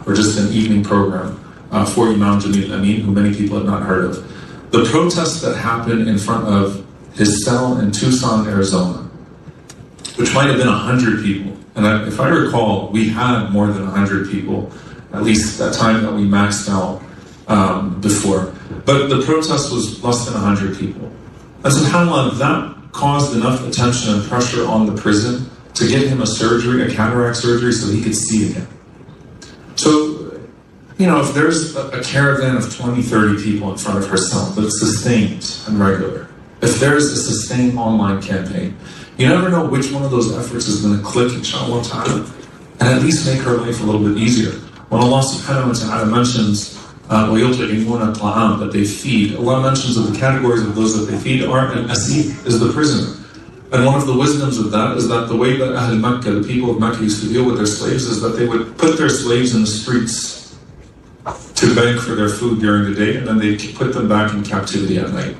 or just an evening program for Imam Jamil Amin, who many people have not heard of. The protest that happened in front of his cell in Tucson, Arizona, which might have been 100 people. And if I recall, we had more than 100 people, at least that time that we maxed out before. But the protest was less than 100 people. And subhanAllah, that caused enough attention and pressure on the prison to get him a surgery, a cataract surgery, so he could see again. So, if there's a caravan of 20, 30 people in front of her cell, but it's sustained and regular, if there's a sustained online campaign, you never know which one of those efforts is going to click, inshallah ta'ala, and at least make her life a little bit easier. When Allah subhanahu wa ta'ala mentions وَيُطْعِمُونَ الطَّعَامَ, that they feed, Allah mentions that the categories of those that they feed are an asir, is the prisoner. And one of the wisdoms of that is that the way that Ahl Makkah, the people of Makkah, used to deal with their slaves is that they would put their slaves in the streets to beg for their food during the day, and then they'd put them back in captivity at night.